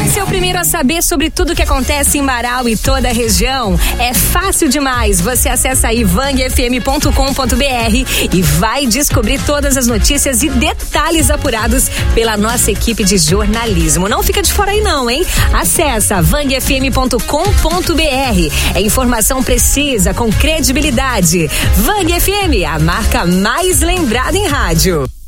ser o primeiro a saber sobre tudo que acontece em Marau e toda a região? É fácil demais. Você acessa aí vangfm.com.br e vai descobrir todas as notícias e detalhes apurados pela nossa equipe de jornalismo. Não fica de fora aí não, hein? Acessa vangfm.com.br. É informação precisa, com credibilidade. Vang FM, a marca mais lembrada em rádio.